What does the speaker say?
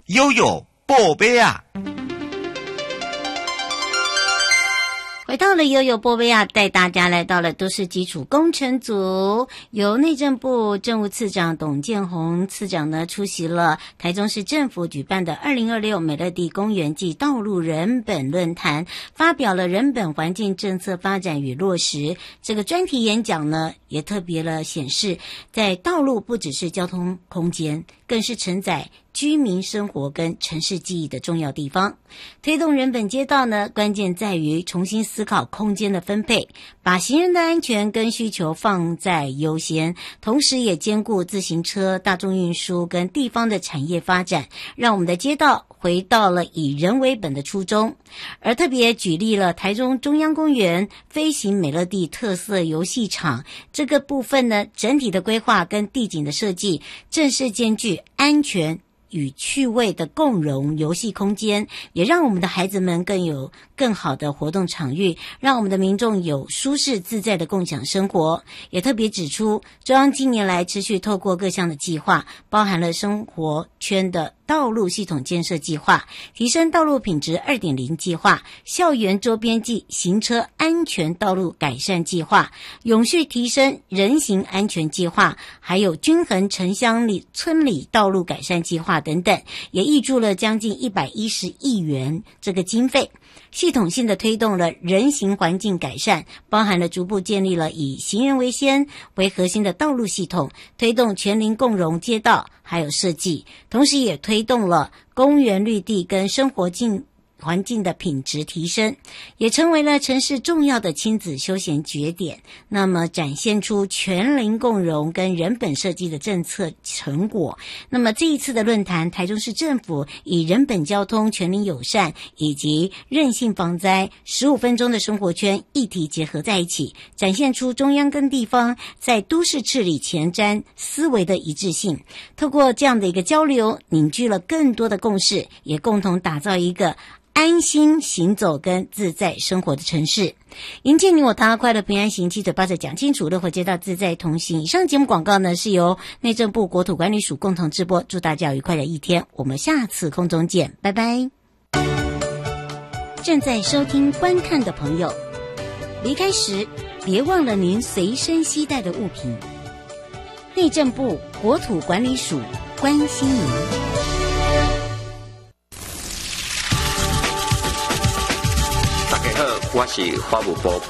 悠悠宝贝啊。 回到了悠悠波贝亚，带大家来到了都市基础工程组，由内政部政务次长董建宏次长呢出席了台中市政府举办的2026美乐地公园暨道路人本论坛，发表了人本环境政策发展与落实这个专题演讲呢，也特别了显示，在道路不只是交通空间，更是承载居民生活跟城市记忆的重要地方。推动人本街道呢，关键在于重新思考空间的分配，把行人的安全跟需求放在优先，同时也兼顾自行车、大众运输跟地方的产业发展，让我们的街道回到了以人为本的初衷。而特别举例了台中中央公园飞行美乐地特色游戏场这个部分呢，整体的规划跟地景的设计正是兼具安全与趣味的共融游戏空间，也让我们的孩子们更有更好的活动场域，让我们的民众有舒适自在的共享生活。也特别指出，中央近年来持续透过各项的计划，包含了生活圈的道路系统建设计划、提升道路品质 2.0 计划、校园周边及行车安全道路改善计划、永续提升人行安全计划，还有均衡城乡里村里道路改善计划等等，也挹注了将近110亿元这个经费，系统性的推动了人行环境改善，包含了逐步建立了以行人为先为核心的道路系统，推动全龄共融街道还有设计，同时也推动了公园绿地跟生活环境的品质提升，也成为了城市重要的亲子休闲节点。那么展现出全龄共融跟人本设计的政策成果。那么这一次的论坛，台中市政府以人本交通、全龄友善以及韧性防灾15分钟的生活圈议题结合在一起，展现出中央跟地方在都市治理前瞻思维的一致性。透过这样的一个交流，凝聚了更多的共识，也共同打造一个安心行走跟自在生活的城市，迎接你我他，快乐平安行，七嘴八舌讲清楚，乐活街道自在同行。以上节目广告呢是由内政部国土管理署共同直播，祝大家有愉快的一天，我们下次空中见，拜拜。正在收听观看的朋友，离开时别忘了您随身携带的物品。内政部国土管理署关心您。 大家好，我是法务部